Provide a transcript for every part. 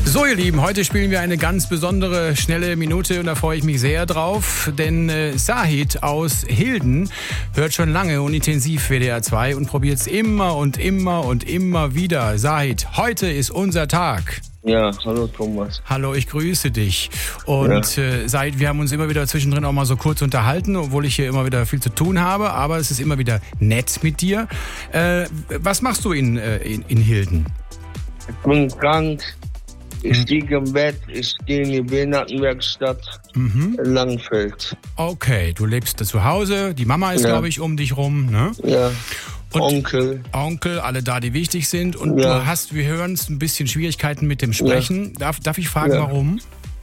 So, ihr Lieben, heute spielen wir eine ganz besondere, schnelle Minute und da freue ich mich sehr drauf, denn Sahid aus Hilden hört schon lange und intensiv WDR 2 und probiert es immer und immer und immer wieder. Sahid, heute ist unser Tag. Ja, hallo Thomas. Hallo, ich grüße dich. Und Sahid, wir haben uns immer wieder zwischendrin auch mal so kurz unterhalten, obwohl ich hier immer wieder viel zu tun habe, aber es ist immer wieder nett mit dir. Was machst du in Hilden? Ich bin krank. Ich liege im Bett, ich gehe in die Behindertenwerkstatt in Langenfeld. Okay, du lebst zu Hause, die Mama ist, glaube ich, um dich rum, ne? Ja, und Onkel, alle da, die wichtig sind. Und du hast, wir hören es, ein bisschen Schwierigkeiten mit dem Sprechen. Darf ich fragen, warum?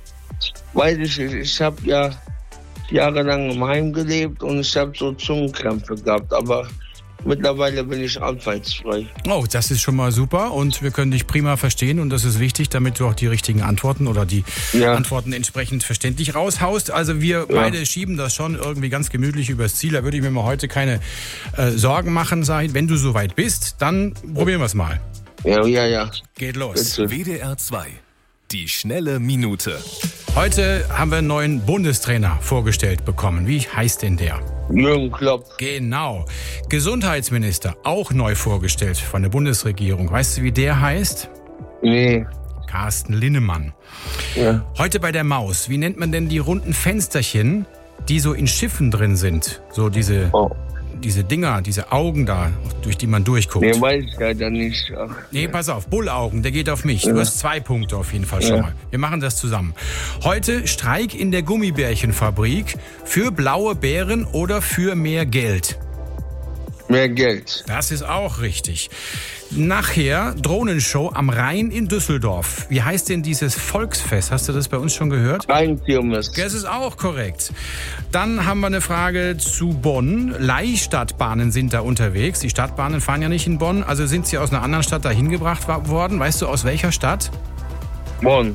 Weiß ich habe ja jahrelang im Heim gelebt und ich habe so Zungenkrämpfe gehabt, aber mittlerweile bin ich anfallsfrei. Oh, das ist schon mal super und wir können dich prima verstehen und das ist wichtig, damit du auch die richtigen Antworten oder die Antworten entsprechend verständlich raushaust. Also wir beide schieben das schon irgendwie ganz gemütlich übers Ziel. Da würde ich mir mal heute keine Sorgen machen, Sahid. Wenn du soweit bist, dann probieren wir es mal. Ja. Geht los. Bitte. WDR 2, die schnelle Minute. Heute haben wir einen neuen Bundestrainer vorgestellt bekommen. Wie heißt denn der? Jürgen Klopp. Genau. Gesundheitsminister, auch neu vorgestellt von der Bundesregierung. Weißt du, wie der heißt? Nee. Carsten Linnemann. Ja. Heute bei der Maus. Wie nennt man denn die runden Fensterchen, die so in Schiffen drin sind? So diese Dinger, diese Augen da, durch die man durchguckt. Nee, weiß ich leider nicht. Nee, pass auf, Bullaugen, der geht auf mich. Du hast 2 Punkte auf jeden Fall schon mal. Wir machen das zusammen. Heute Streik in der Gummibärchenfabrik für blaue Bären oder für mehr Geld? Mehr Geld. Das ist auch richtig. Nachher Drohnenshow am Rhein in Düsseldorf. Wie heißt denn dieses Volksfest? Hast du das bei uns schon gehört? Rheinkirmes. Das ist auch korrekt. Dann haben wir eine Frage zu Bonn. Leihstadtbahnen sind da unterwegs. Die Stadtbahnen fahren ja nicht in Bonn. Also sind sie aus einer anderen Stadt dahin gebracht worden. Weißt du, aus welcher Stadt? Bonn.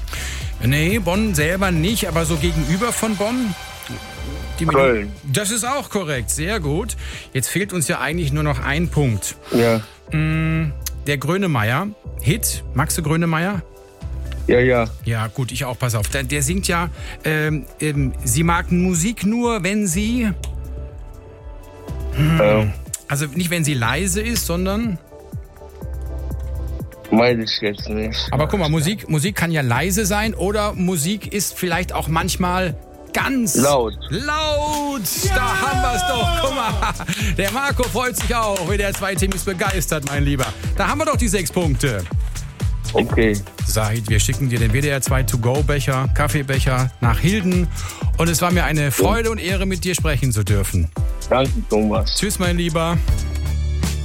Nee, Bonn selber nicht, aber so gegenüber von Bonn. Köln. Das ist auch korrekt, sehr gut. Jetzt fehlt uns ja eigentlich nur noch ein Punkt. Ja. Der Grönemeyer, Hit, magst du Grönemeyer? Ja. Ja, gut, ich auch, pass auf. Der singt ja, sie mag Musik nur, wenn sie... Also nicht, wenn sie leise ist, sondern... Weiß ich jetzt nicht. Aber guck mal, Musik kann ja leise sein oder Musik ist vielleicht auch manchmal... ganz laut. Ja! Da haben wir es doch. Guck mal, der Marco freut sich auch. WDR 2 Team ist begeistert, mein Lieber. Da haben wir doch die 6 Punkte. Okay. Sahid, wir schicken dir den WDR 2 To-Go-Becher, Kaffeebecher nach Hilden. Und es war mir eine Freude und Ehre, mit dir sprechen zu dürfen. Danke, Thomas. Tschüss, mein Lieber.